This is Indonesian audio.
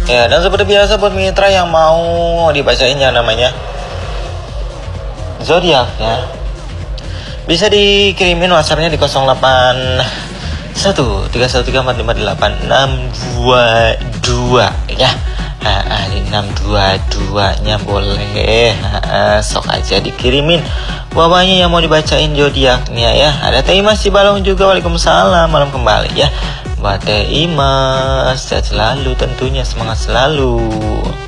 Ya, dan seperti biasa buat mitra yang mau dibacain yang namanya zodiak ya, bisa dikirimin WhatsAppnya di 081 3134558 622 ya. Di 622 nya boleh. Sok aja dikirimin bapaknya yang mau dibacain zodiaknya ya. Ada Teh Imas Cibalong juga, waalaikumsalam, malam kembali ya buat Teh Imas, sehat selalu tentunya, semangat selalu.